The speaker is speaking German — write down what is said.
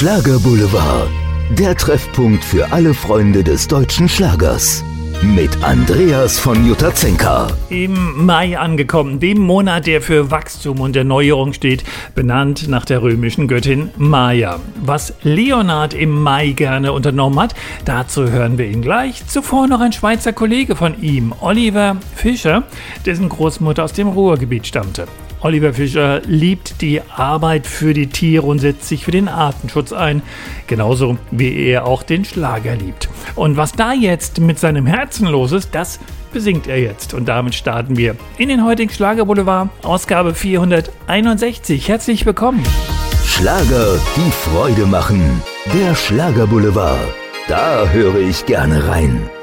Schlagerboulevard, der Treffpunkt für alle Freunde des deutschen Schlagers. Mit Andreas von Jutazenka. Im Mai angekommen, dem Monat, der für Wachstum und Erneuerung steht, benannt nach der römischen Göttin Maia. Was Leonhard im Mai gerne unternommen hat, dazu hören wir ihn gleich. Zuvor noch ein Schweizer Kollege von ihm, Oliver Fischer, dessen Großmutter aus dem Ruhrgebiet stammte. Oliver Fischer liebt die Arbeit für die Tiere und setzt sich für den Artenschutz ein, genauso wie er auch den Schlager liebt. Und was da jetzt mit seinem Herzen los ist, das besingt er jetzt. Und damit starten wir in den heutigen Schlagerboulevard, Ausgabe 461. Herzlich willkommen. Schlager, die Freude machen. Der Schlagerboulevard. Da höre ich gerne rein.